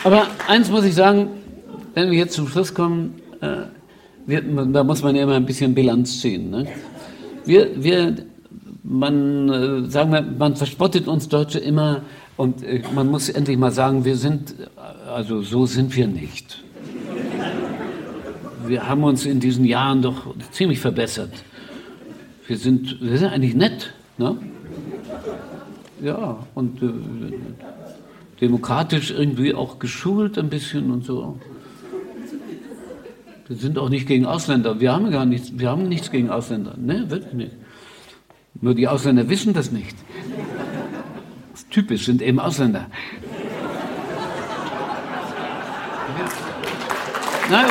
Aber eins muss ich sagen, wenn wir jetzt zum Schluss kommen, da muss man ja immer ein bisschen Bilanz ziehen. Ne? Man verspottet uns Deutsche immer und man muss endlich mal sagen, so sind wir nicht. Wir haben uns in diesen Jahren doch ziemlich verbessert. Wir sind eigentlich nett, ne? Ja, und demokratisch irgendwie auch geschult ein bisschen und so. Wir sind auch nicht gegen Ausländer. Wir haben nichts gegen Ausländer. Ne, wirklich nicht. Nur die Ausländer wissen das nicht. Das ist typisch, sind eben Ausländer. Nein,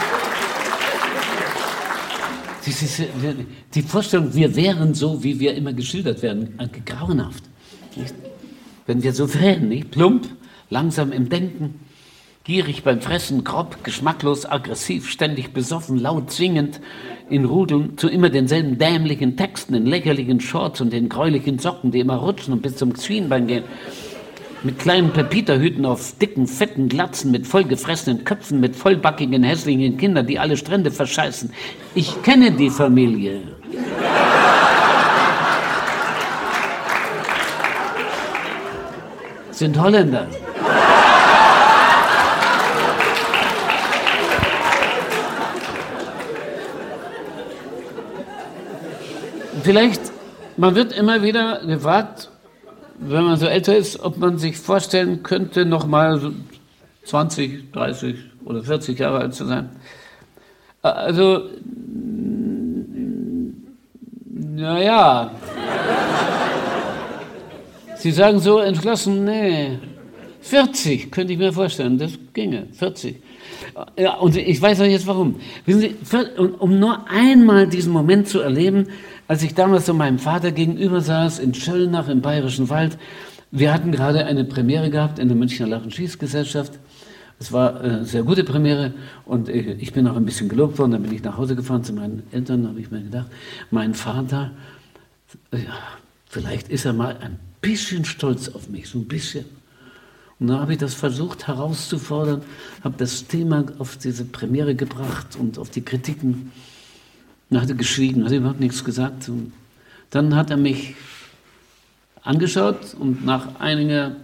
die Vorstellung, wir wären so, wie wir immer geschildert werden, grauenhaft. Nicht? Wenn wir so wären, nicht? Plump, langsam im Denken, gierig beim Fressen, grob, geschmacklos, aggressiv, ständig besoffen, laut singend, in Rudeln, zu immer denselben dämlichen Texten, in lächerlichen Shorts und den gräulichen Socken, die immer rutschen und bis zum Schienbein gehen. Mit kleinen Pepita-Hüten auf dicken, fetten Glatzen, mit vollgefressenen Köpfen, mit vollbackigen, hässlichen Kindern, die alle Strände verscheißen. Ich kenne die Familie. Sind Holländer. Vielleicht, man wird immer wieder gefragt, wenn man so älter ist, ob man sich vorstellen könnte, noch mal so 20, 30 oder 40 Jahre alt zu sein. Also, naja. Sie sagen so entschlossen, nee, 40 könnte ich mir vorstellen, das ginge, 40. Ja, und ich weiß auch jetzt warum. Wissen Sie, um nur einmal diesen Moment zu erleben, als ich damals so meinem Vater gegenüber saß, in Schöllnach im Bayerischen Wald. Wir hatten gerade eine Premiere gehabt in der Münchner Lach- und Schießgesellschaft. Es war eine sehr gute Premiere und ich bin auch ein bisschen gelobt worden. Dann bin ich nach Hause gefahren zu meinen Eltern, habe ich mir gedacht, mein Vater, ja, vielleicht ist er mal ein bisschen stolz auf mich, so ein bisschen. Und dann habe ich das versucht herauszufordern, habe das Thema auf diese Premiere gebracht und auf die Kritiken. Dann hat er geschwiegen, hat überhaupt nichts gesagt. Und dann hat er mich angeschaut und nach einer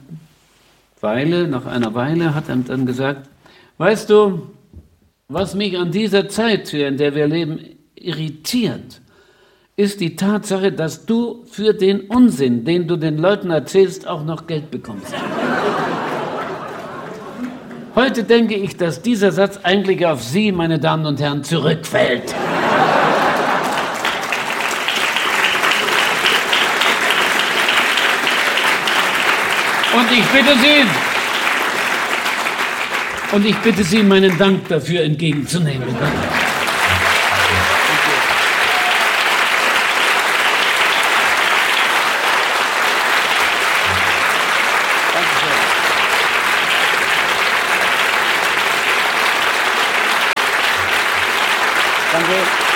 Weile hat er dann gesagt, weißt du, was mich an dieser Zeit, in der wir leben, irritiert, ist die Tatsache, dass du für den Unsinn, den du den Leuten erzählst, auch noch Geld bekommst. Heute denke ich, dass dieser Satz eigentlich auf Sie, meine Damen und Herren, zurückfällt. Und ich bitte Sie, meinen Dank dafür entgegenzunehmen. Danke.